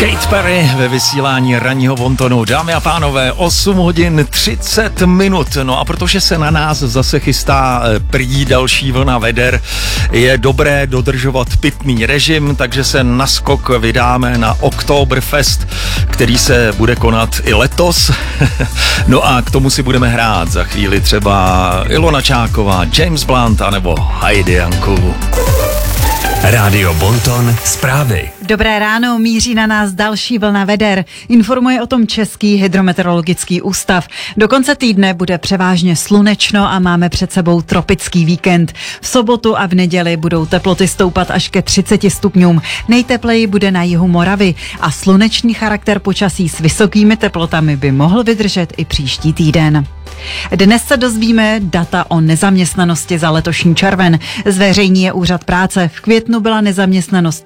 Katy Perry ve vysílání ranního Bontonu. Dámy a pánové, 8 hodin 30 minut. No a protože se na nás zase chystá prý další vlna veder, je dobré dodržovat pitný režim, takže se naskok vydáme na Oktoberfest, který se bude konat i letos. No a k tomu si budeme hrát za chvíli třeba Ilona Čáková, James Blunt anebo Heidi Jankovou. Rádio Bonton zprávy. Dobré ráno, míří na nás další vlna veder. Informuje o tom Český hydrometeorologický ústav. Do konce týdne bude převážně slunečno a máme před sebou tropický víkend. V sobotu a v neděli budou teploty stoupat až ke 30 stupňům. Nejtepleji bude na jihu Moravy a slunečný charakter počasí s vysokými teplotami by mohl vydržet i příští týden. Dnes se dozvíme data o nezaměstnanosti za letošní červen. Zveřejní je Úřad práce. V květnu byla nezaměstnanost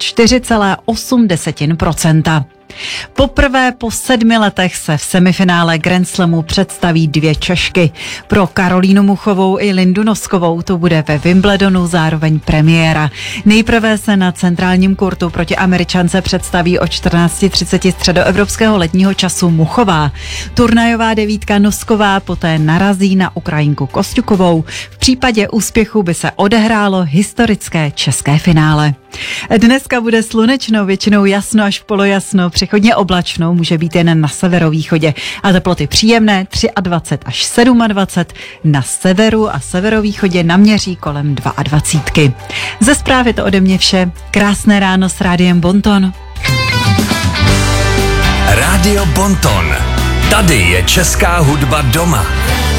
4,8%. Poprvé po 7 letech se v semifinále Grand Slamu představí 2 Češky. Pro Karolínu Muchovou i Lindu Noskovou to bude ve Wimbledonu zároveň premiéra. Nejprve se na centrálním kurtu proti Američance představí o 14:30 středoevropského letního času Muchová. Turnajová devítka Nosková poté narazí na Ukrajinku Kosťukovou. V případě úspěchu by se odehrálo historické české finále. Dneska bude slunečno, většinou jasno až polojasno, přechodně oblačno, může být jen na severovýchodě a teploty příjemné 23 až 27, na severu a severovýchodě naměří kolem 22. Ze zprávy to ode mě vše. Krásné ráno s Rádiem Bonton. Rádio Bonton. Tady je česká hudba doma.